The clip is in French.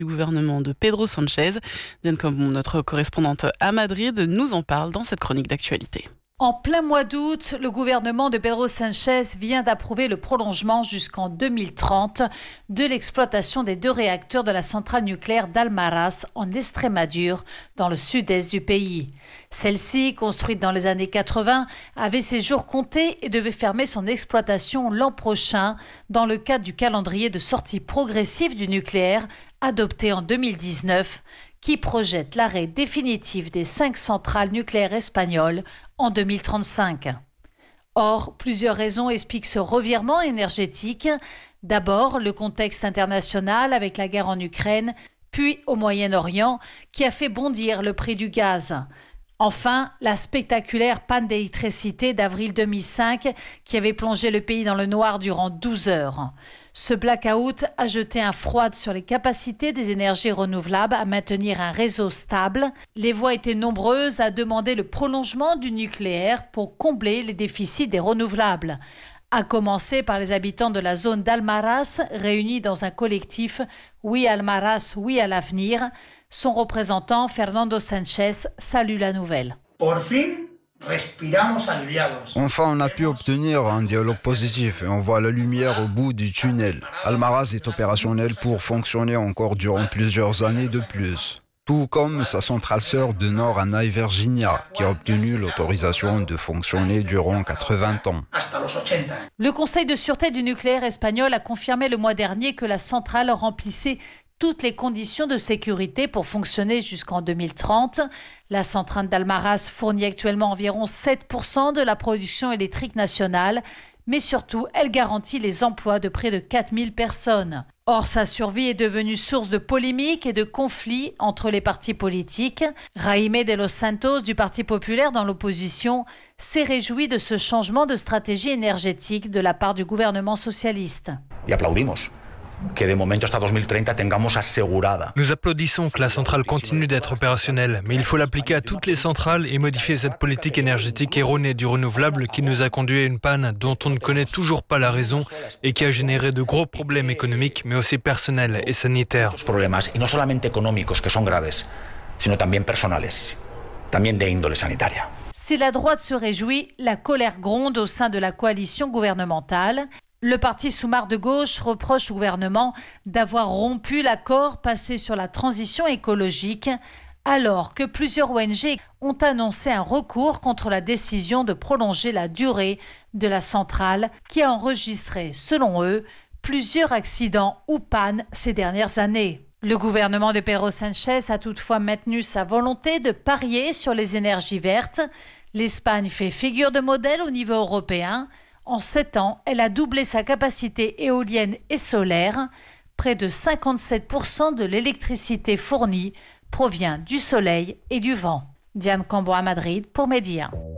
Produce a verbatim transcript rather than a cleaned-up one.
du gouvernement de Pedro Sánchez. Diane Cambon, notre correspondante à Madrid, nous en parle dans cette chronique d'actualité. En plein mois d'août, le gouvernement de Pedro Sánchez vient d'approuver le prolongement jusqu'en deux mille trente de l'exploitation des deux réacteurs de la centrale nucléaire d'Almaraz en Estrémadure, dans le sud-est du pays. Celle-ci, construite dans les années quatre-vingts, avait ses jours comptés et devait fermer son exploitation l'an prochain dans le cadre du calendrier de sortie progressive du nucléaire adopté en deux mille dix-neuf, qui projette l'arrêt définitif des cinq centrales nucléaires espagnoles en deux mille trente-cinq. Or, plusieurs raisons expliquent ce revirement énergétique. D'abord, le contexte international avec la guerre en Ukraine, puis au Moyen-Orient, qui a fait bondir le prix du gaz. Enfin, la spectaculaire panne d'électricité d'avril deux mille cinq qui avait plongé le pays dans le noir durant douze heures. Ce blackout a jeté un froid sur les capacités des énergies renouvelables à maintenir un réseau stable. Les voix étaient nombreuses à demander le prolongement du nucléaire pour combler les déficits des renouvelables. À commencer par les habitants de la zone d'Almaraz, réunis dans un collectif « Oui Almaraz, oui à l'avenir ». Son représentant, Fernando Sánchez, salue la nouvelle. Enfin, on a pu obtenir un dialogue positif et on voit la lumière au bout du tunnel. Almaraz est opérationnel pour fonctionner encore durant plusieurs années de plus. Tout comme sa centrale sœur de Nord-Anna Virginia, qui a obtenu l'autorisation de fonctionner durant quatre-vingts ans. Le Conseil de sûreté du nucléaire espagnol a confirmé le mois dernier que la centrale remplissait toutes les conditions de sécurité pour fonctionner jusqu'en deux mille trente. La centrale d'Almaraz fournit actuellement environ sept pour cent de la production électrique nationale, mais surtout, elle garantit les emplois de près de quatre mille personnes. Or, sa survie est devenue source de polémiques et de conflits entre les partis politiques. Jaime de los Santos, du Parti populaire dans l'opposition, s'est réjoui de ce changement de stratégie énergétique de la part du gouvernement socialiste. Y aplaudimos. Que de momento hasta deux mille trente tengamos asegurada. Nous applaudissons que la centrale continue d'être opérationnelle, mais il faut l'appliquer à toutes les centrales et modifier cette politique énergétique erronée du renouvelable qui nous a conduit à une panne dont on ne connaît toujours pas la raison et qui a généré de gros problèmes économiques, mais aussi personnels et sanitaires. Problemas, y no solamente económicos que son graves, sino también personales, también de índole sanitaria. Si la droite se réjouit, la colère gronde au sein de la coalition gouvernementale. Le parti Sumar de gauche reproche au gouvernement d'avoir rompu l'accord passé sur la transition écologique, alors que plusieurs O N G ont annoncé un recours contre la décision de prolonger la durée de la centrale qui a enregistré, selon eux, plusieurs accidents ou pannes ces dernières années. Le gouvernement de Pedro Sánchez a toutefois maintenu sa volonté de parier sur les énergies vertes. L'Espagne fait figure de modèle au niveau européen. En sept ans, elle a doublé sa capacité éolienne et solaire. Près de cinquante-sept pour cent de l'électricité fournie provient du soleil et du vent. Diane Cambon à Madrid pour Média.